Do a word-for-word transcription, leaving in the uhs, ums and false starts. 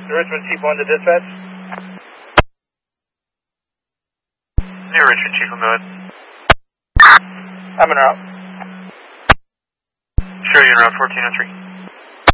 Richmond Chief one to dispatch. New Richmond Chief, I'm going. I'm en route. Show you en route fourteen oh three.